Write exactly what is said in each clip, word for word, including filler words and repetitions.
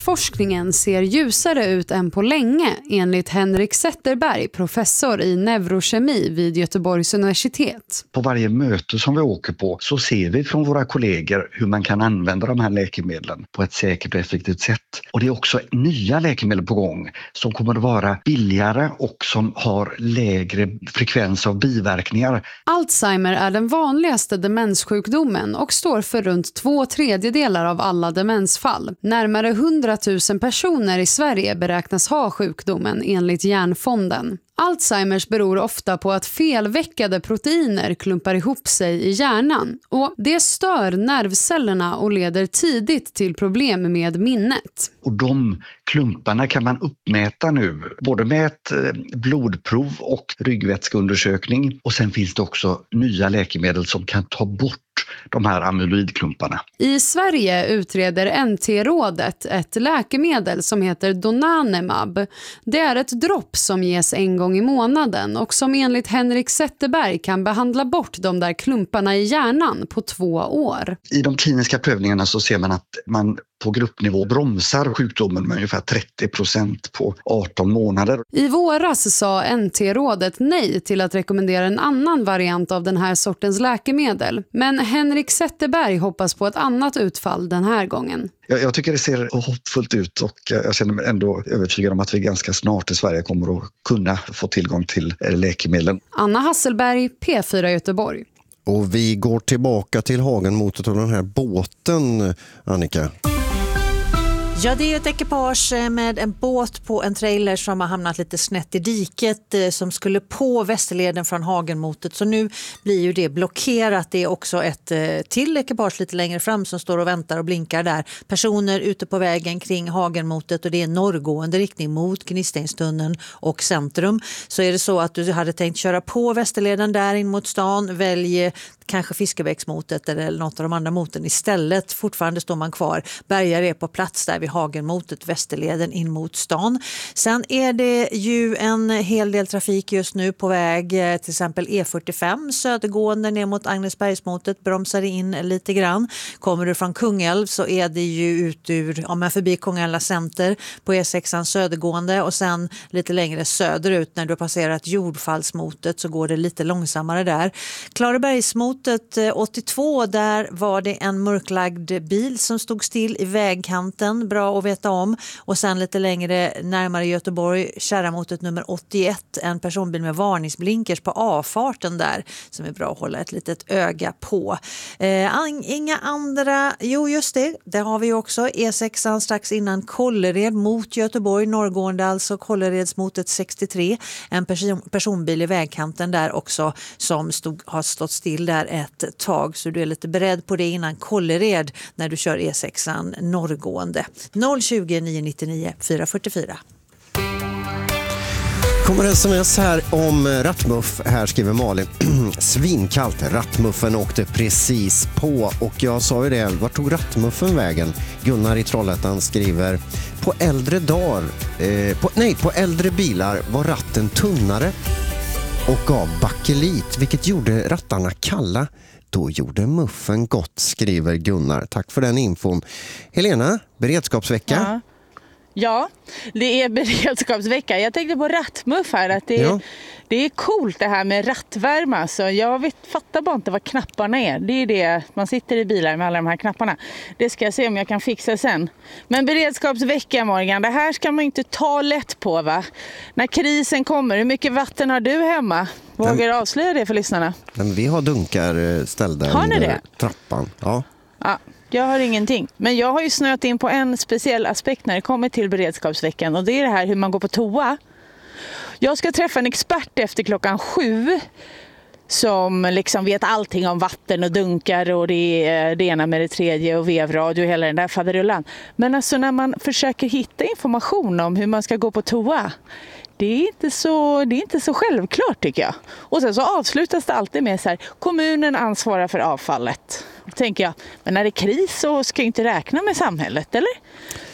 Forskningen ser ljusare ut än på länge, enligt Henrik Zetterberg, professor i neurokemi vid Göteborgs universitet. På varje möte som vi åker på så ser vi från våra kollegor hur man kan använda de här läkemedlen på ett säkert och effektivt sätt. Och det är också nya läkemedel på gång som kommer att vara billigare och som har lägre frekvens av biverkningar. Alzheimer är den vanligaste demenssjukdomen och står för runt två tredjedelar av alla demensfall. Närmare hundra tusen personer i Sverige beräknas ha sjukdomen enligt Hjärnfonden. Alzheimers beror ofta på att felveckade proteiner klumpar ihop sig i hjärnan och det stör nervcellerna och leder tidigt till problem med minnet. Och de klumparna kan man uppmäta nu, både med ett blodprov och ryggvätskeundersökning. Och sen finns det också nya läkemedel som kan ta bort de här amyloidklumparna. I Sverige utreder N T-rådet ett läkemedel som heter Donanemab. Det är ett dropp som ges en gång i månaden och som enligt Henrik Zetterberg kan behandla bort de där klumparna i hjärnan på två år. I de kliniska prövningarna så ser man att man på gruppnivå bromsar sjukdomen med ungefär trettio procent på arton månader. I våras sa N T-rådet nej till att rekommendera en annan variant av den här sortens läkemedel. Men Henrik Zetterberg hoppas på ett annat utfall den här gången. Jag, jag tycker det ser hoppfullt ut och jag känner mig ändå övertygad om att vi ganska snart i Sverige kommer att kunna få tillgång till läkemedlen. Anna Hasselberg, P fyra Göteborg. Och vi går tillbaka till Hagenmotet och den här båten, Annika. Ja, det är ett ekipage med en båt på en trailer som har hamnat lite snett i diket som skulle på Västerleden från Hagenmotet. Så nu blir ju det blockerat. Det är också ett till ekipage lite längre fram som står och väntar och blinkar där. Personer ute på vägen kring Hagenmotet och det är norrgående riktning mot Gnistänstunneln och centrum. Så är det så att du hade tänkt köra på Västerleden där in mot stan, välj kanske Fiskebäcksmotet eller något av de andra moten istället. Fortfarande står man kvar. Bergar är på plats där vid Hagenmotet, Västerleden in mot stan. Sen är det ju en hel del trafik just nu på väg, till exempel E fyrtiofem södergående ner mot Agnesbergsmotet, bromsar in lite grann. Kommer du från Kungälv så är det ju ut ur, ja, men förbi Kungälva center på E sexan södergående och sen lite längre söderut när du har passerat Jordfallsmotet så går det lite långsammare där. Klarabergsmotet åttiotvå, där var det en mörklagd bil som stod still i vägkanten, bra att veta om. Och sen lite längre närmare Göteborg, Kärramotet nummer åttioett, en personbil med varningsblinkers på avfarten där som är bra att hålla ett litet öga på. Eh, inga andra, jo just det, där har vi också E sexan strax innan Kållered mot Göteborg, norrgående alltså Kålleredsmotet sextiotre, en person, personbil i vägkanten där också som stod, har stått still där ett tag, så du är lite beredd på det innan Kållered när du kör E sexan norrgående. noll tjugo nio nittionio fyra fyrtiofyra. Kommer sms här om rattmuff. Här skriver Malin. Svinkallt. Rattmuffen åkte precis på. Och jag sa ju det. Vart tog rattmuffen vägen? Gunnar i Trollhättan skriver. På äldre dagar. Eh, på, nej, på äldre bilar var ratten tunnare och gav bakelit, vilket gjorde rattarna kalla. Då gjorde muffen gott, skriver Gunnar. Tack för den infon. Helena, beredskapsvecka. Ja. Ja, det är beredskapsvecka. Jag tänkte på rattmuff här, att det är, ja. det är coolt det här med rattvärma. Så jag vet, fattar bara inte vad knapparna är. Det är det, man sitter i bilar med alla de här knapparna. Det ska jag se om jag kan fixa sen. Men beredskapsvecka, Morgan, det här ska man inte ta lätt på, va? När krisen kommer, hur mycket vatten har du hemma? Vågar du avslöja det för lyssnarna? Men vi har dunkar ställda har ni under det? trappan. Ja. Ja. Jag har ingenting. Men jag har ju snöat in på en speciell aspekt när det kommer till beredskapsveckan. Och det är det här hur man går på toa. Jag ska träffa en expert efter klockan sju. Som liksom vet allting om vatten och dunkar och det, är det ena med det tredje och vevradio och hela den där faderullan. Men alltså när man försöker hitta information om hur man ska gå på toa. Det är, inte så, det är inte så självklart tycker jag. Och sen så avslutas det alltid med så här, kommunen ansvarar för avfallet. Då tänker jag, men när det är kris så ska jag inte räkna med samhället, eller?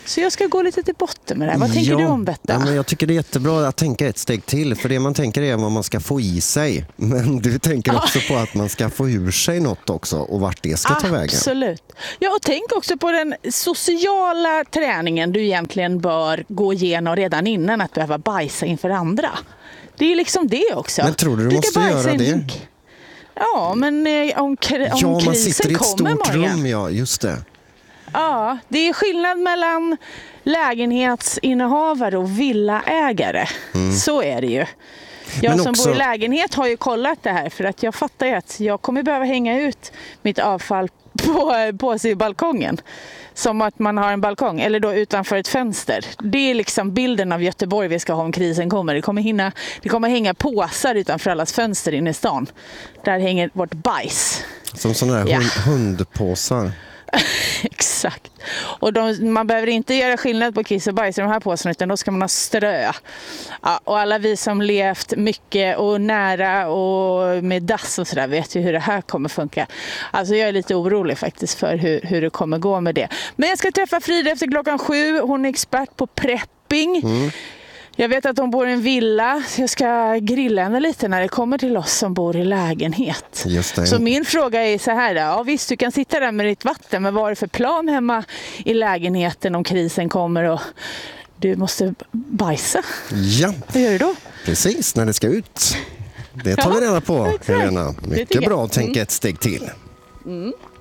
Så jag ska gå lite till botten med det här. Vad tänker ja, du om detta? Ja, men jag tycker det är jättebra att tänka ett steg till. För det man tänker är vad man ska få i sig. Men du tänker också på att man ska få ur sig något också. Och vart det ska ta vägen. Absolut. Ja, och tänk också på den sociala träningen du egentligen bör gå igenom redan innan att behöva bajsa inför andra. Det är liksom det också. Men tror du du måste göra det? Ja, men eh, om, om ja, man krisen sitter i ett kommer stort morgon. rum, ja, just det. Ja, det är skillnad mellan lägenhetsinnehavare och villaägare. Mm. Så är det ju. Jag Men som också... bor i lägenhet har ju kollat det här för att jag fattar ju att jag kommer behöva hänga ut mitt avfall på, på sig i balkongen. Som att man har en balkong eller då utanför ett fönster. Det är liksom bilden av Göteborg vi ska ha om krisen kommer. Det kommer, hinna, det kommer hänga påsar utanför allas fönster inne i stan. Där hänger vårt bajs. Som sådana här ja. hund, hundpåsar. Exakt. Och de, man behöver inte göra skillnad på kiss och bajs i de här påsarna utan då ska man ha strö. Ja, och alla vi som levt mycket och nära och med dass och sådär vet ju hur det här kommer funka. Alltså jag är lite orolig faktiskt för hur, hur det kommer gå med det. Men jag ska träffa Frida efter klockan sju. Hon är expert på prepping. Mm. Jag vet att hon bor i en villa, så jag ska grilla henne lite när det kommer till oss som bor i lägenhet. Just det. Så min fråga är så här, ja visst du kan sitta där med ditt vatten, men vad är det för plan hemma i lägenheten om krisen kommer och du måste bajsa? Ja, vad gör du då? Precis, när det ska ut. Det tar ja, vi reda på, exakt. Helena. Mycket bra att tänka mm. ett steg till. Mm.